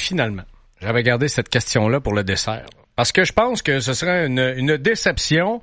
finalement, j'avais gardé cette question-là pour le dessert. Parce que je pense que ce serait une déception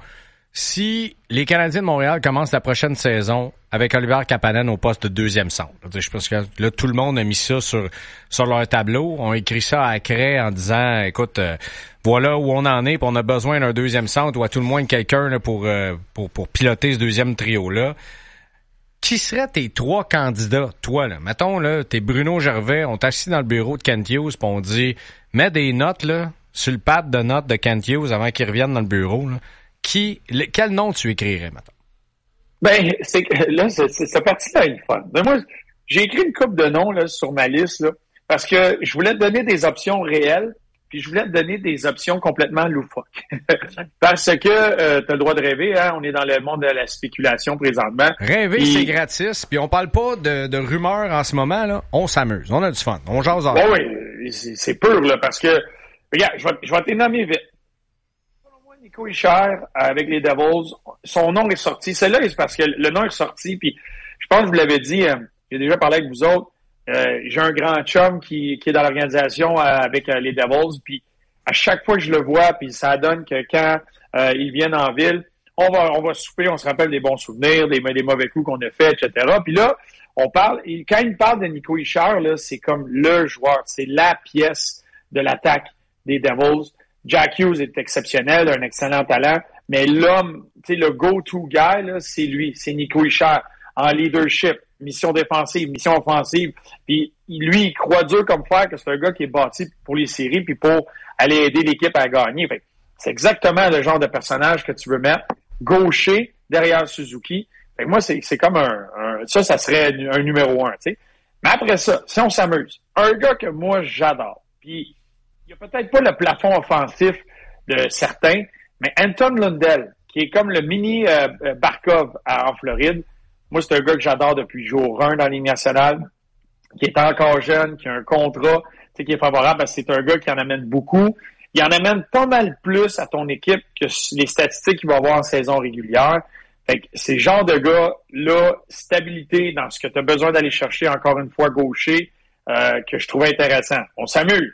si les Canadiens de Montréal commencent la prochaine saison avec Olivier Kapanen au poste de deuxième centre. Je pense que là, tout le monde a mis ça sur leur tableau. On a écrit ça à craie en disant, écoute, voilà où on en est, puis on a besoin d'un deuxième centre ou à tout le moins quelqu'un là, pour piloter ce deuxième trio-là. Qui seraient tes 3 candidats, toi, là? Mettons, là, t'es Bruno Gervais, on t'assit dans le bureau de Kent Hughes, puis on dit, mets des notes, là, sur le pad de notes de Kent Hughes avant qu'il revienne dans le bureau, là. Quel nom tu écrirais, maintenant? Ben, cette partie-là est fun. Ben, moi, j'ai écrit une couple de noms, là, sur ma liste, là, parce que je voulais te donner des options réelles, puis je voulais te donner des options complètement loufoques. Parce que t'as le droit de rêver, hein, on est dans le monde de la spéculation présentement. Rêver, c'est gratis, puis on parle pas de rumeurs en ce moment, là. On s'amuse, on a du fun, on jase en oui, c'est pur, là, parce que, regarde, je vais te les nommer vite. Nico Hischier avec les Devils, son nom est sorti. Celle-là, c'est parce que le nom est sorti, puis je pense que je vous l'avais dit, j'ai déjà parlé avec vous autres, j'ai un grand chum qui est dans l'organisation avec les Devils, puis à chaque fois que je le vois, puis ça donne que quand ils viennent en ville, on va souper, on se rappelle des bons souvenirs, des mauvais coups qu'on a fait, etc. Puis là, on parle, et quand il parle de Nico Hischier, là, c'est comme le joueur, c'est la pièce de l'attaque des Devils. Jack Hughes est exceptionnel, un excellent talent, mais l'homme, tu sais, le go-to guy, là, c'est lui, c'est Nico Hischier, en leadership, mission défensive, mission offensive, puis lui, il croit dur comme fer que c'est un gars qui est bâti pour les séries puis pour aller aider l'équipe à gagner. Fait, c'est exactement le genre de personnage que tu veux mettre, gaucher, derrière Suzuki. Fait que moi, c'est comme ça serait un numéro 1, tu sais. Mais après ça, si on s'amuse, un gars que moi, j'adore, puis il n'y a peut-être pas le plafond offensif de certains, mais Anton Lundell, qui est comme le mini Barkov en Floride, moi, c'est un gars que j'adore depuis jour 1 dans la Ligue nationale, qui est encore jeune, qui a un contrat qui est favorable, parce que c'est un gars qui en amène beaucoup. Il en amène pas mal plus à ton équipe que les statistiques qu'il va avoir en saison régulière. Fait que ces genres de gars-là, stabilité dans ce que tu as besoin d'aller chercher, encore une fois, gaucher, que je trouvais intéressant. On s'amuse.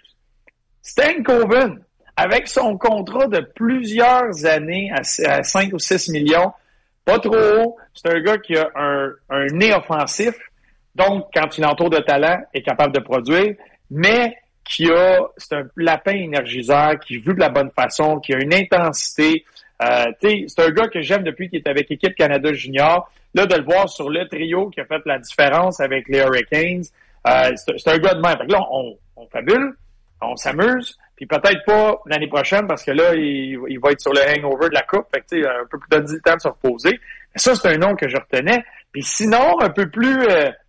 Stankoven, avec son contrat de plusieurs années à 5 ou 6 millions, pas trop haut, c'est un gars qui a un nez offensif, donc quand tu l'entoures de talent, est capable de produire, mais c'est un lapin énergiseur qui joue de la bonne façon, qui a une intensité. C'est un gars que j'aime depuis qu'il est avec l'équipe Canada Junior. Là, de le voir sur le trio qui a fait la différence avec les Hurricanes, c'est un gars de même. Fait que là, on fabule. On s'amuse, puis peut-être pas l'année prochaine parce que là, il va être sur le hangover de la coupe, fait que tu sais, un peu plus donner le temps de se reposer. Mais ça, c'est un nom que je retenais. Puis sinon, un peu plus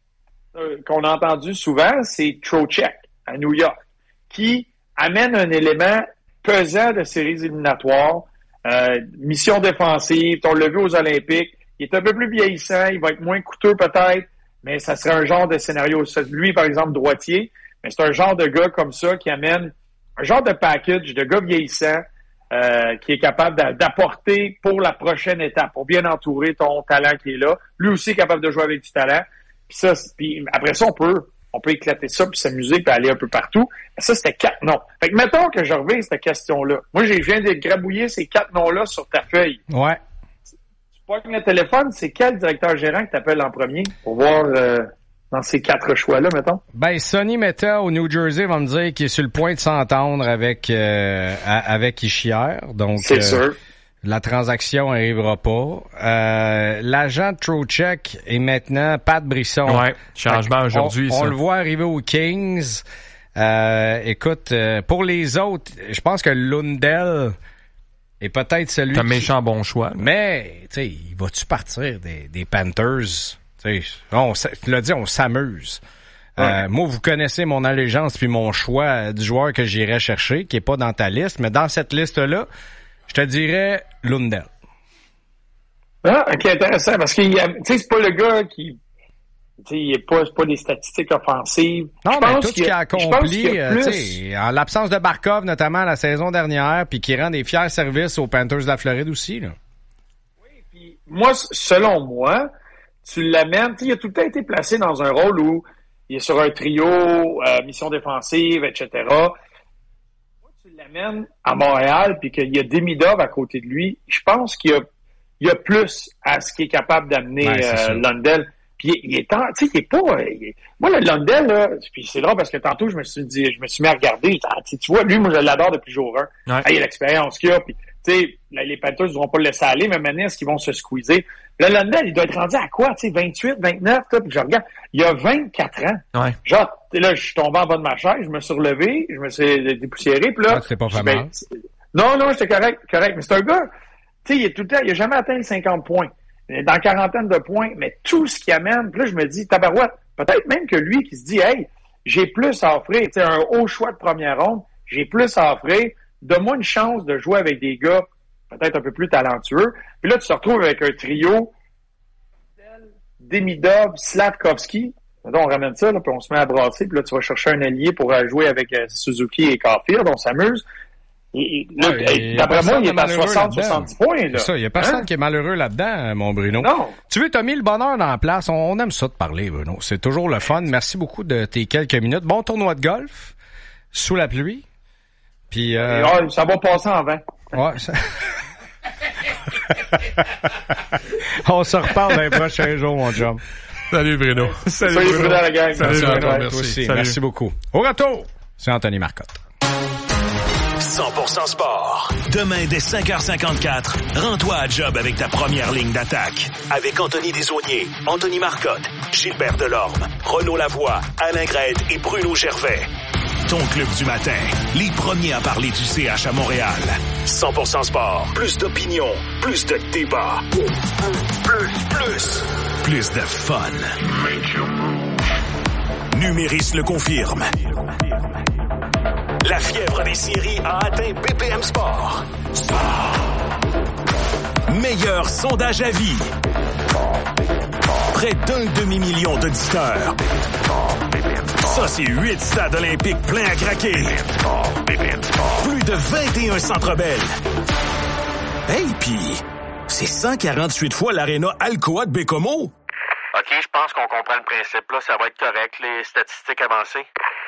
qu'on a entendu souvent, c'est Trocheck à New York, qui amène un élément pesant de séries éliminatoires, mission défensive, on l'a vu aux Olympiques, il est un peu plus vieillissant, il va être moins coûteux peut-être, mais ça serait un genre de scénario. Lui, par exemple, droitier, mais c'est un genre de gars comme ça qui amène un genre de package de gars vieillissants qui est capable d'apporter pour la prochaine étape, pour bien entourer ton talent qui est là. Lui aussi est capable de jouer avec du talent. Puis après ça, on peut éclater ça, puis s'amuser, puis aller un peu partout. Mais ça, c'était 4 noms. Fait que mettons que je reviens à cette question-là. Moi, je viens de grabouiller ces 4 noms-là sur ta feuille. Ouais. Tu pognes le téléphone, c'est quel directeur gérant que t'appelles en premier pour voir... dans ces 4 choix-là, mettons? Ben, Sonny Meta au New Jersey va me dire qu'il est sur le point de s'entendre avec Hischier. Donc, c'est sûr. La transaction n'arrivera pas. L'agent de Trocheck est maintenant Pat Brisson. Ouais, changement aujourd'hui. On le voit arriver aux Kings. Écoute, pour les autres, je pense que Lundell est peut-être celui C'est un méchant bon choix. Mais, tu sais, il va-tu partir des Panthers? Tu l'as dit, on s'amuse. Ouais. Moi, vous connaissez mon allégeance puis mon choix du joueur que j'irais chercher, qui est pas dans ta liste, mais dans cette liste-là, je te dirais Lundell. Ah, ok, intéressant, parce que c'est pas le gars qui, c'est pas des statistiques offensives. Non, mais tout ce qu'il a accompli, en l'absence de Barkov, notamment la saison dernière, puis qui rend des fiers services aux Panthers de la Floride aussi, là. Oui, puis moi, selon moi, tu l'amènes, il a tout le temps été placé dans un rôle où il est sur un trio, mission défensive, etc. Moi, tu l'amènes à Montréal puis qu'il y a Demidov à côté de lui, je pense qu'il y a plus à ce qu'il est capable d'amener Lundell. Puis il est pas... moi, le Lundell, là, puis c'est drôle parce que tantôt, je me suis mis à regarder. Tu vois, lui, moi, je l'adore depuis jour 1. Ouais. Il a l'expérience qu'il a, puis tu sais, les Panthers ne vont pas le laisser aller, mais maintenant, est-ce qu'ils vont se squeezer? Le Lundell, il doit être rendu à quoi? Tu sais, 28, 29, puis je regarde. Il a 24 ans. Ouais. Genre, là, je suis tombé en bas de ma chaise, je me suis relevé, je me suis dépoussiéré, puis là... c'est pas vraiment. Non, j'étais correct. Mais c'est un gars, tu sais, il est tout le temps, il a jamais atteint les 50 points. Dans quarantaine de points, mais tout ce qu'il amène, puis là, je me dis, tabarouette, peut-être même que lui qui se dit, hey, j'ai plus à offrir, tu sais, un haut choix de première ronde, j'ai plus à offrir, donne-moi une chance de jouer avec des gars peut-être un peu plus talentueux. Puis là, tu te retrouves avec un trio, Demidov, Slavkovski, on ramène ça, là, puis on se met à brasser, puis là, tu vas chercher un allié pour jouer avec Suzuki et Caulfield, on s'amuse. D'après moi, il est à 60-70 points. Là. C'est ça, il n'y a personne qui est malheureux là-dedans, mon Bruno. Non. Tu veux, t'as mis le bonheur dans la place. On aime ça de parler, Bruno. C'est toujours le fun. Merci beaucoup de tes quelques minutes. Bon tournoi de golf, sous la pluie. Puis ça va passer en vent. Ouais. On se reparle dans les prochains jours, mon chum. Salut, Bruno. Salut Bruno, la gang. Salut, Bruno. Merci. Merci beaucoup. Au retour, c'est Anthony Marcotte. 100% sport. Demain, dès 5h54, rends-toi à job avec ta première ligne d'attaque. Avec Anthony Desaulniers, Anthony Marcotte, Gilbert Delorme, Renaud Lavoie, Alain Grette et Bruno Gervais. Ton club du matin, les premiers à parler du CH à Montréal. 100% sport, plus d'opinion, plus de débat. Plus de fun. Numéris le confirme. La fièvre des séries a atteint BPM Sport. Meilleur sondage à vie. Près d'un demi-million d'auditeurs. Ça, c'est 8 stades olympiques pleins à craquer. Plus de 21 Centre Bell. Hey, pis c'est 148 fois l'aréna Alcoa de Bécomo. OK, je pense qu'on comprend le principe. Là, ça va être correct, les statistiques avancées.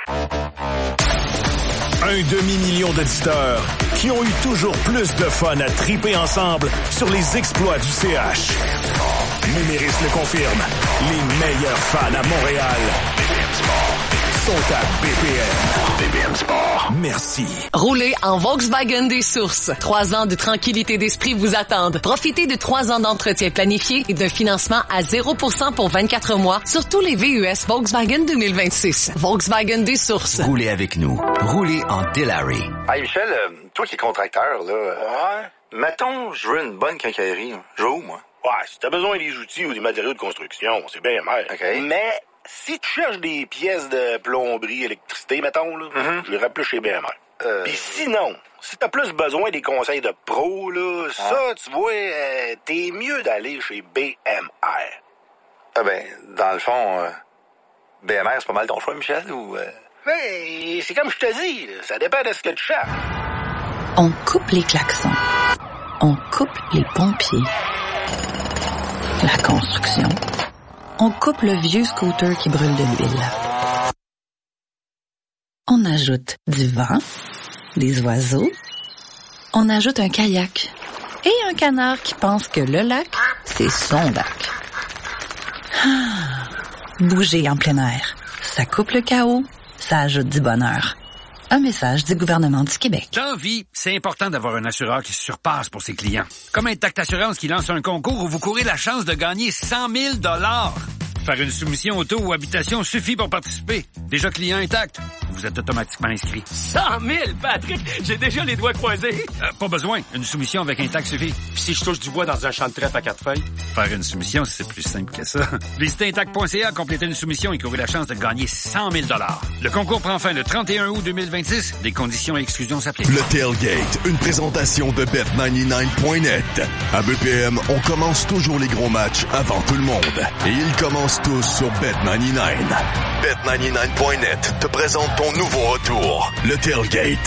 Un demi-million d'auditeurs qui ont eu toujours plus de fun à triper ensemble sur les exploits du CH. Numéris le confirme. Les meilleurs fans à Montréal sont à BPM. BPM Sport. Merci. Roulez en Volkswagen des Sources. 3 ans de tranquillité d'esprit vous attendent. Profitez de 3 ans d'entretien planifié et d'un financement à 0% pour 24 mois sur tous les VUS Volkswagen 2026. Volkswagen des Sources. Roulez avec nous. Roulez en Delary. Hey Michel, toi qui es contracteur, là, ouais. Mettons, je veux une bonne quincaillerie. Je vais où, moi? Ouais, si t'as besoin des outils ou des matériaux de construction, c'est bien mal. Okay. Mais si tu cherches des pièces de plomberie, électricité, mettons, là, je les plus chez BMR. Puis sinon, si t'as plus besoin des conseils de pro, là, ça, tu vois, t'es mieux d'aller chez BMR. Ah ben, dans le fond, BMR, c'est pas mal ton choix, Michel, ou... Ben, c'est comme je te dis, là, ça dépend de ce que tu cherches. On coupe les klaxons. On coupe les pompiers. La construction. On coupe le vieux scooter qui brûle de l'huile. On ajoute du vent, des oiseaux. On ajoute un kayak et un canard qui pense que le lac, c'est son lac. Bouger en plein air. Ça coupe le chaos, ça ajoute du bonheur. Un message du gouvernement du Québec. Dans vie, c'est important d'avoir un assureur qui se surpasse pour ses clients. Comme Intact Assurance qui lance un concours où vous courez la chance de gagner 100 000 $. Faire une soumission auto ou habitation suffit pour participer. Déjà client Intact, vous êtes automatiquement inscrit. 100 000, Patrick! J'ai déjà les doigts croisés. Pas besoin. Une soumission avec Intact suffit. Puis si je touche du bois dans un champ de trèfle à 4 feuilles? Faire une soumission, c'est plus simple que ça. Visitez Intact.ca, complétez une soumission et courez la chance de gagner 100 000 $. Le concours prend fin le 31 août 2026. Des conditions et exclusions s'appliquent. Le Tailgate, une présentation de Bet99.net. À BPM, on commence toujours les gros matchs avant tout le monde. Et ils commencent tous sur Bet99. Bet99.net te présente ton nouveau retour, le Tailgate.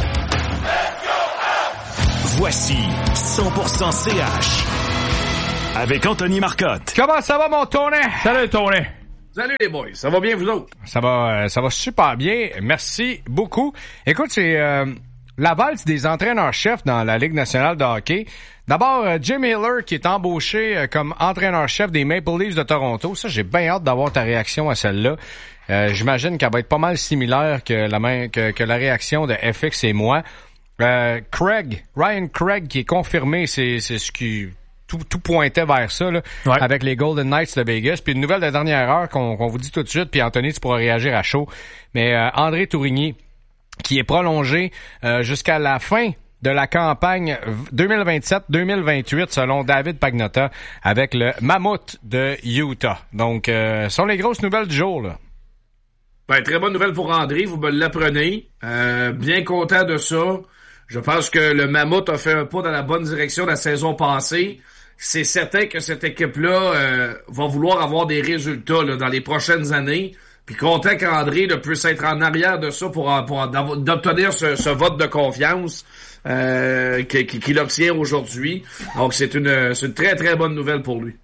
Voici 100% CH avec Anthony Marcotte. Comment ça va, mon Tony? Salut, Tony. Salut les boys, ça va bien vous autres? Ça va super bien, merci beaucoup. Écoute, c'est la valse des entraîneurs-chefs dans la Ligue nationale de hockey. D'abord, Jim Hiller qui est embauché comme entraîneur-chef des Maple Leafs de Toronto. Ça, j'ai bien hâte d'avoir ta réaction à celle-là. J'imagine qu'elle va être pas mal similaire que la réaction de FX et moi. Ryan Craig qui est confirmé, c'est ce qui... Tout pointait vers ça, là, avec les Golden Knights de Vegas. Puis une nouvelle de dernière heure qu'on vous dit tout de suite, puis Anthony, tu pourras réagir à chaud. Mais André Tourigny, qui est prolongé jusqu'à la fin de la campagne 2027-2028, selon David Pagnotta, avec le Mammoth de Utah. Donc, ce sont les grosses nouvelles du jour, là. Ben, très bonne nouvelle pour André, vous me l'apprenez. Bien content de ça. Je pense que le Mammoth a fait un pas dans la bonne direction la saison passée. C'est certain que cette équipe-là va vouloir avoir des résultats là, dans les prochaines années. Puis content qu'André puisse être en arrière de ça pour d'obtenir ce vote de confiance qu'il obtient aujourd'hui. Donc c'est une très très bonne nouvelle pour lui.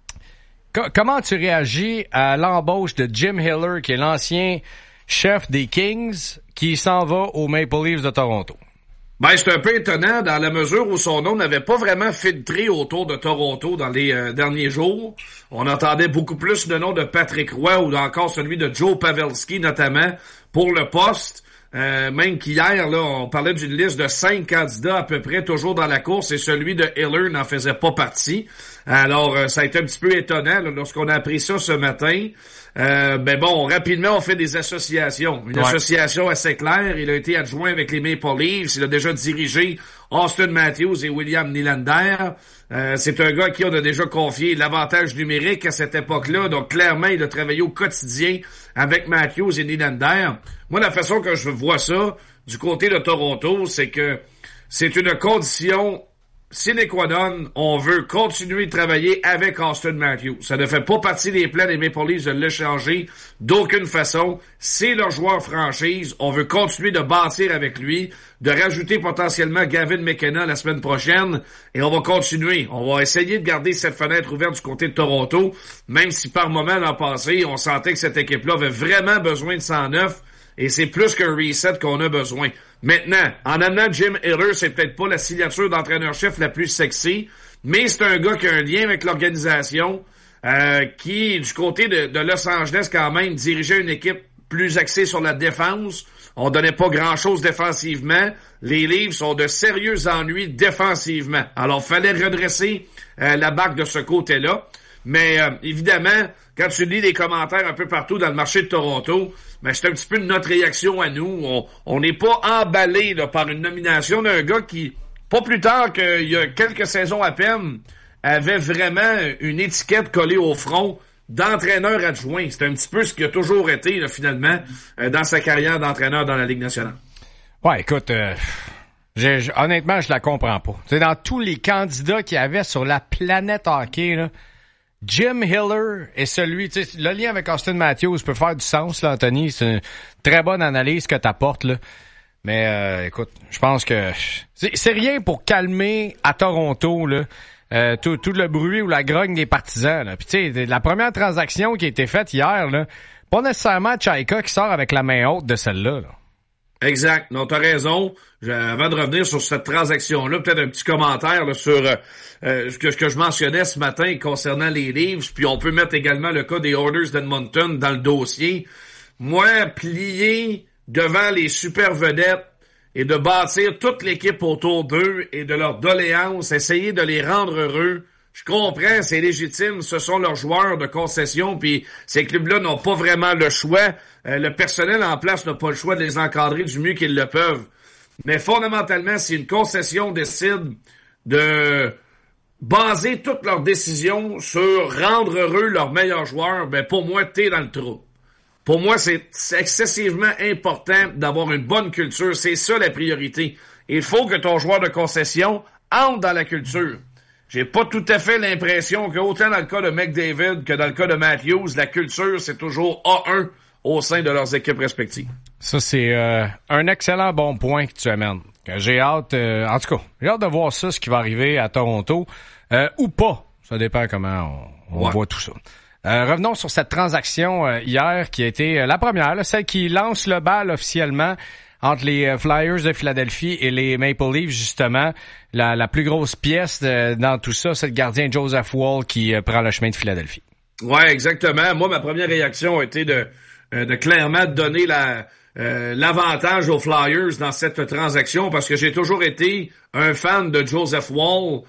Comment tu réagis à l'embauche de Jim Hiller, qui est l'ancien chef des Kings, qui s'en va aux Maple Leafs de Toronto? Ben, c'est un peu étonnant dans la mesure où son nom n'avait pas vraiment filtré autour de Toronto dans les derniers jours. On entendait beaucoup plus le nom de Patrick Roy ou encore celui de Joe Pavelski notamment pour le poste. Même qu'hier, là, on parlait d'une liste de 5 candidats à peu près toujours dans la course et celui de Hiller n'en faisait pas partie. Alors, ça a été un petit peu étonnant là, lorsqu'on a appris ça ce matin. Ben bon, rapidement, on fait des associations. Une association assez claire. Il a été adjoint avec les Maple Leafs. Il a déjà dirigé Austin Matthews et William Nylander. C'est un gars à qui on a déjà confié l'avantage numérique à cette époque-là. Donc, clairement, il a travaillé au quotidien avec Matthews et Nylander. Moi, la façon que je vois ça, du côté de Toronto, c'est que c'est une condition sine qua non, on veut continuer de travailler avec Austin Matthews. Ça ne fait pas partie des plans des Maple Leafs de l'échanger d'aucune façon. C'est leur joueur franchise. On veut continuer de bâtir avec lui, de rajouter potentiellement Gavin McKenna la semaine prochaine. Et on va continuer. On va essayer de garder cette fenêtre ouverte du côté de Toronto, même si par moment l'an passé, on sentait que cette équipe-là avait vraiment besoin de 109. Et c'est plus qu'un reset qu'on a besoin. Maintenant, en amenant Jim Hiller, c'est peut-être pas la signature d'entraîneur-chef la plus sexy, mais c'est un gars qui a un lien avec l'organisation, qui, du côté de Los Angeles, quand même, dirigeait une équipe plus axée sur la défense. On donnait pas grand-chose défensivement. Les Leafs ont de sérieux ennuis défensivement. Alors, fallait redresser la barque de ce côté-là. Mais évidemment, quand tu lis les commentaires un peu partout dans le marché de Toronto, ben c'est un petit peu notre réaction à nous. On n'est pas emballé là, par une nomination d'un gars qui, pas plus tard qu'il y a quelques saisons à peine, avait vraiment une étiquette collée au front d'entraîneur adjoint. C'est un petit peu ce qu'il a toujours été là, finalement dans sa carrière d'entraîneur dans la Ligue nationale. Ouais, écoute, honnêtement, je la comprends pas. Tu sais, dans tous les candidats qu'il y avait sur la planète hockey, là, Jim Hiller est celui, tu sais, le lien avec Austin Matthews peut faire du sens, là, Anthony. C'est une très bonne analyse que t'apportes, là. Mais, écoute, je pense que c'est rien pour calmer à Toronto, là, tout le bruit ou la grogne des partisans, là. Puis, tu sais, la première transaction qui a été faite hier, là, pas nécessairement Tchaïka qui sort avec la main haute de celle-là, là. Exact. Non, t'as raison. Avant de revenir sur cette transaction-là, peut-être un petit commentaire là, sur ce que je mentionnais ce matin concernant les Leafs, puis on peut mettre également le cas des Oilers d'Edmonton dans le dossier. Moi, plier devant les super vedettes et de bâtir toute l'équipe autour d'eux et de leurs doléances, essayer de les rendre heureux, je comprends, c'est légitime, ce sont leurs joueurs de concession, puis ces clubs-là n'ont pas vraiment le choix. Le personnel en place n'a pas le choix de les encadrer du mieux qu'ils le peuvent. Mais fondamentalement, si une concession décide de baser toutes leurs décisions sur rendre heureux leurs meilleurs joueurs, ben pour moi, t'es dans le trou. Pour moi, c'est excessivement important d'avoir une bonne culture. C'est ça la priorité. Il faut que ton joueur de concession entre dans la culture. J'ai pas tout à fait l'impression qu'autant dans le cas de McDavid que dans le cas de Matthews, la culture, c'est toujours A1 au sein de leurs équipes respectives. Ça, c'est un excellent bon point que tu amènes. J'ai hâte, en tout cas, j'ai hâte de voir ça, ce qui va arriver à Toronto, ou pas. Ça dépend comment on voit tout ça. Revenons sur cette transaction hier qui a été la première, là, celle qui lance le bal officiellement entre les Flyers de Philadelphie et les Maple Leafs, justement. La plus grosse pièce dans tout ça, c'est le gardien Joseph Woll qui prend le chemin de Philadelphie. Ouais, exactement. Moi, ma première réaction a été de clairement donner l'avantage aux Flyers dans cette transaction parce que j'ai toujours été un fan de Joseph Woll.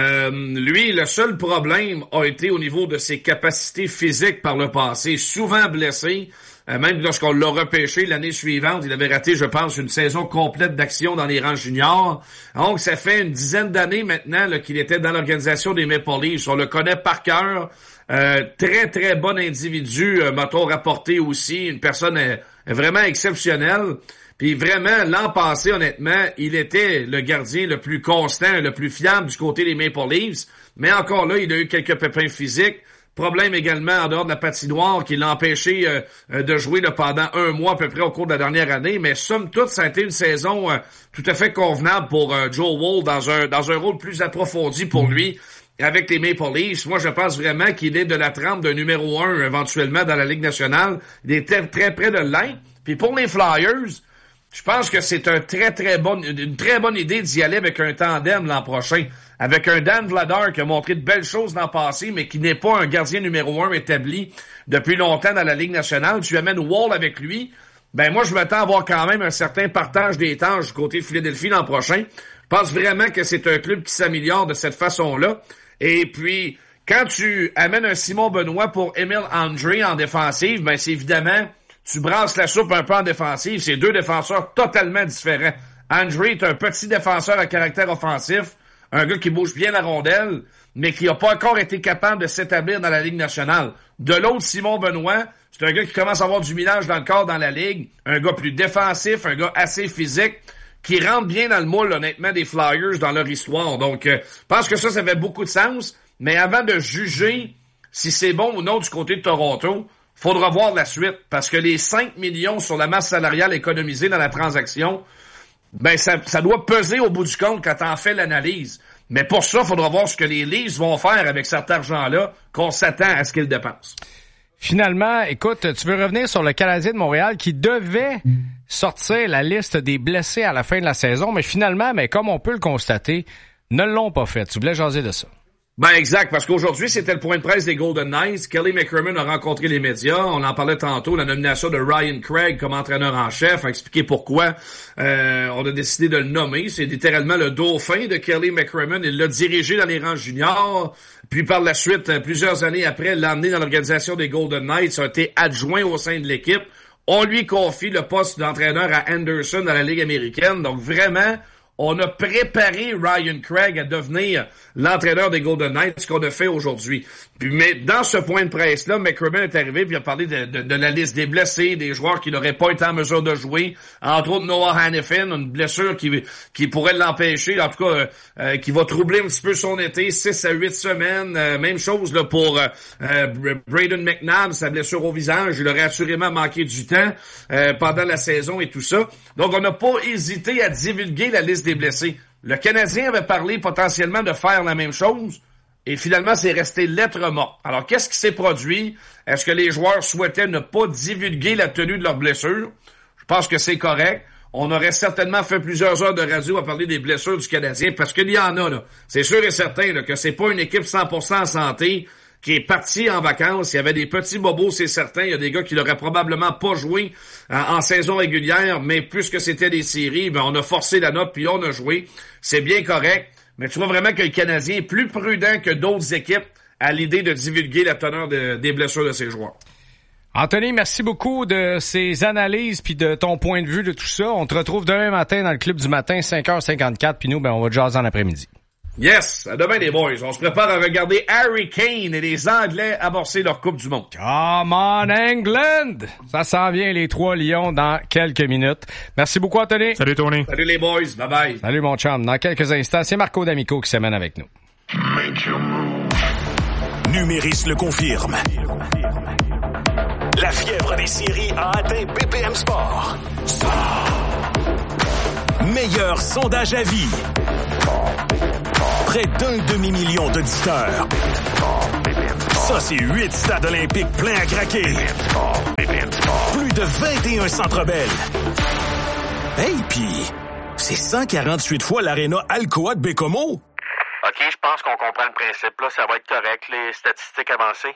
Lui, le seul problème a été au niveau de ses capacités physiques par le passé, souvent blessé. Même lorsqu'on l'a repêché l'année suivante, il avait raté, je pense, une saison complète d'action dans les rangs juniors. Donc, ça fait une dizaine d'années maintenant là, qu'il était dans l'organisation des Maple Leafs. On le connaît par cœur. Très, très bon individu, m'a-t-on rapporté aussi. Une personne vraiment exceptionnelle. Puis vraiment, l'an passé, honnêtement, il était le gardien le plus constant, le plus fiable du côté des Maple Leafs. Mais encore là, il a eu quelques pépins physiques. Problème également en dehors de la patinoire qui l'a empêché de jouer là, pendant 1 mois à peu près au cours de la dernière année. Mais somme toute, ça a été une saison tout à fait convenable pour Joe Woll dans un rôle plus approfondi pour lui avec les Maple Leafs. Moi, je pense vraiment qu'il est de la trempe d'un numéro 1 éventuellement dans la Ligue nationale. Il était très près de l'un. Puis pour les Flyers, je pense que c'est une très bonne idée d'y aller avec un tandem l'an prochain. Avec un Dan Vladar qui a montré de belles choses dans le passé, mais qui n'est pas un gardien numéro 1 établi depuis longtemps dans la Ligue nationale. Tu amènes Woll avec lui. Ben moi, je m'attends à avoir quand même un certain partage des tâches du côté de Philadelphie l'an prochain. Je pense vraiment que c'est un club qui s'améliore de cette façon-là. Et puis, quand tu amènes un Simon Benoît pour Emil André en défensive, ben c'est évidemment, tu brasses la soupe un peu en défensive. C'est 2 défenseurs totalement différents. André est un petit défenseur à caractère offensif, un gars qui bouge bien la rondelle, mais qui n'a pas encore été capable de s'établir dans la Ligue nationale. De l'autre, Simon Benoît, c'est un gars qui commence à avoir du millage dans le corps dans la Ligue, un gars plus défensif, un gars assez physique, qui rentre bien dans le moule, honnêtement, des Flyers dans leur histoire. Donc, je pense que ça fait beaucoup de sens, mais avant de juger si c'est bon ou non du côté de Toronto, faudra voir la suite, parce que les 5 millions sur la masse salariale économisée dans la transaction, ben ça doit peser au bout du compte quand t'en fais l'analyse. Mais pour ça, il faudra voir ce que les Leafs vont faire avec cet argent-là, qu'on s'attend à ce qu'ils dépensent. Finalement, écoute, tu veux revenir sur le Canadien de Montréal qui devait sortir la liste des blessés à la fin de la saison, mais finalement, comme on peut le constater, ne l'ont pas fait. Tu voulais jaser de ça? Ben exact, parce qu'aujourd'hui, c'était le point de presse des Golden Knights. Kelly McCrimmon a rencontré les médias. On en parlait tantôt, la nomination de Ryan Craig comme entraîneur en chef. A expliqué pourquoi on a décidé de le nommer. C'est littéralement le dauphin de Kelly McCrimmon. Il l'a dirigé dans les rangs juniors. Puis par la suite, plusieurs années après, l'a amené dans l'organisation des Golden Knights. A été adjoint au sein de l'équipe. On lui confie le poste d'entraîneur à Anderson dans la Ligue américaine. Donc vraiment, on a préparé Ryan Craig à devenir l'entraîneur des Golden Knights, ce qu'on a fait aujourd'hui. Mais dans ce point de presse-là, McCrimmon est arrivé et a parlé de la liste des blessés, des joueurs qui n'auraient pas été en mesure de jouer. Entre autres, Noah Hanifin, une blessure qui pourrait l'empêcher, en tout cas, qui va troubler un petit peu son été, 6 à 8 semaines. Même chose là pour Braden McNabb, sa blessure au visage. Il aurait assurément manqué du temps pendant la saison et tout ça. Donc, on n'a pas hésité à divulguer la liste des blessés. Le Canadien avait parlé potentiellement de faire la même chose. Et finalement, c'est resté lettre morte. Alors, qu'est-ce qui s'est produit? Est-ce que les joueurs souhaitaient ne pas divulguer la tenue de leurs blessures? Je pense que c'est correct. On aurait certainement fait plusieurs heures de radio à parler des blessures du Canadien, parce qu'il y en a, là. C'est sûr et certain là, que c'est pas une équipe 100% en santé qui est partie en vacances. Il y avait des petits bobos, c'est certain. Il y a des gars qui n'auraient probablement pas joué en saison régulière, mais puisque c'était des séries, ben on a forcé la note puis on a joué. C'est bien correct. Mais tu vois vraiment que le Canadien est plus prudent que d'autres équipes à l'idée de divulguer la teneur des blessures de ses joueurs. Anthony, merci beaucoup de ces analyses puis de ton point de vue de tout ça. On te retrouve demain matin dans le Club du matin, 5h54, puis nous, on va jaser en après-midi. Yes! À demain, les boys. On se prépare à regarder Harry Kane et les Anglais amorcer leur Coupe du Monde. Come on, England! Ça s'en vient, les 3 Lions, dans quelques minutes. Merci beaucoup, Anthony. Salut, Tony. Salut, les boys. Bye-bye. Salut, mon chum. Dans quelques instants, c'est Marco D'Amico qui s'amène avec nous. Numéris le confirme. La fièvre des séries a atteint BPM Sport. Meilleur sondage à vie. près d'1 demi-million d'auditeurs. Ça, c'est 8 stades olympiques pleins à craquer. Plus de 21 Centre Bell. Hey, pis c'est 148 fois l'aréna Alcoa de Bécomo. OK, je pense qu'on comprend le principe. Là, ça va être correct, les statistiques avancées.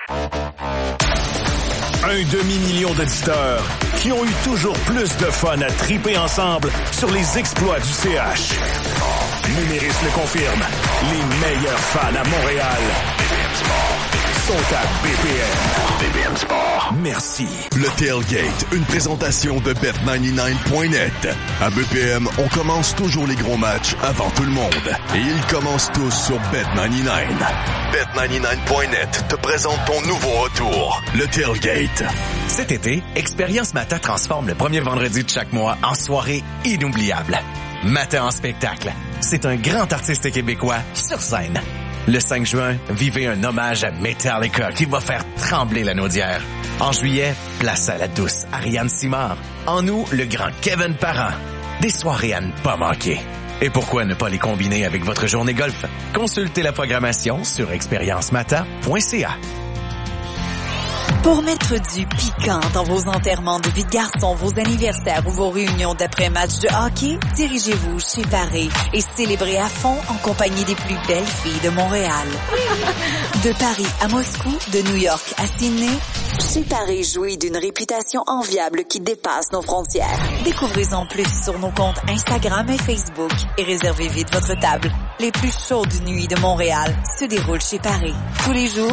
1 demi-million d'auditeurs qui ont eu toujours plus de fun à triper ensemble sur les exploits du CH. Numéris le confirme. Les meilleurs fans à Montréal sont à BPM. BPM Sport. Merci. Le Tailgate, une présentation de Bet99.net. À BPM, on commence toujours les gros matchs avant tout le monde. Et ils commencent tous sur Bet99. Bet99.net te présente ton nouveau retour, le Tailgate. Cet été, Expérience Mata transforme le premier vendredi de chaque mois en soirée inoubliable. Mata en spectacle. C'est un grand artiste québécois sur scène. Le 5 juin, vivez un hommage à Metallica qui va faire trembler la Naudière. En juillet, place à la douce Ariane Simard. En août, le grand Kevin Parent. Des soirées à ne pas manquer. Et pourquoi ne pas les combiner avec votre journée golf? Consultez la programmation sur expériencemata.ca. Pour mettre du piquant dans vos enterrements de vie de garçon, vos anniversaires ou vos réunions d'après-match de hockey, dirigez-vous chez Paré et célébrez à fond en compagnie des plus belles filles de Montréal. De Paris à Moscou, de New York à Sydney, chez Paré jouit d'une réputation enviable qui dépasse nos frontières. Découvrez-en plus sur nos comptes Instagram et Facebook et réservez vite votre table. Les plus chaudes nuits de Montréal se déroulent chez Paré. Tous les jours,